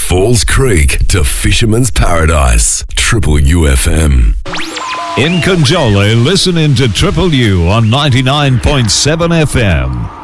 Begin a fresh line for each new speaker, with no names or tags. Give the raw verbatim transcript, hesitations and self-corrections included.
Falls Creek to Fisherman's Paradise. Triple U F M.
In Conjole, listen in to Triple U on ninety-nine point seven F M.